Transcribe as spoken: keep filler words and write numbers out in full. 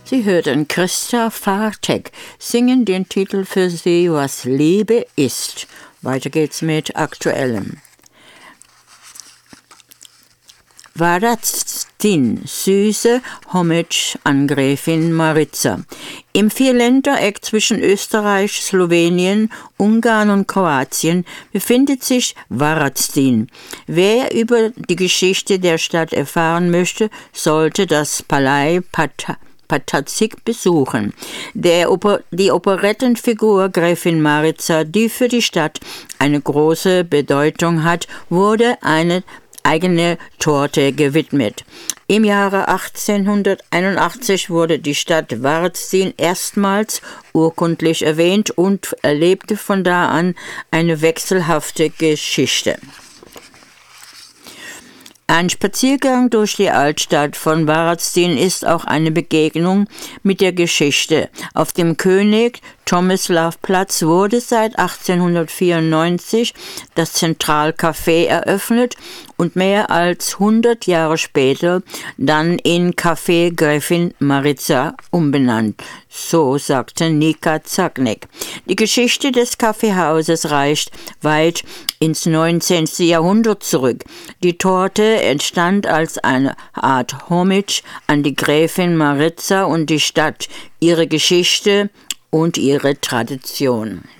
Sie hörten Christa Fartek singen den Titel für Sie, Was Liebe ist. Weiter geht's mit Aktuellem. Varazdin, süße Homage an Gräfin Maritza. Im Vierländereck zwischen Österreich, Slowenien, Ungarn und Kroatien befindet sich Varazdin. Wer über die Geschichte der Stadt erfahren möchte, sollte das Palais Pat- Patazik besuchen. Der Oper- die Operettenfigur Gräfin Maritza, die für die Stadt eine große Bedeutung hat, wurde eine eigene Torte gewidmet. Im Jahre achtzehnhunderteinundachtzig wurde die Stadt Varazdin erstmals urkundlich erwähnt und erlebte von da an eine wechselhafte Geschichte. Ein Spaziergang durch die Altstadt von Varazdin ist auch eine Begegnung mit der Geschichte. Auf dem König-Tomislav-Platz wurde seit achtzehnhundertvierundneunzig das Zentralcafé eröffnet und mehr als hundert Jahre später dann in Café Gräfin Maritza umbenannt. So sagte Nika Zagnek. Die Geschichte des Kaffeehauses reicht weit ins neunzehnten. Jahrhundert zurück. Die Torte entstand als eine Art Homage an die Gräfin Maritza und die Stadt, ihre Geschichte und ihre Tradition.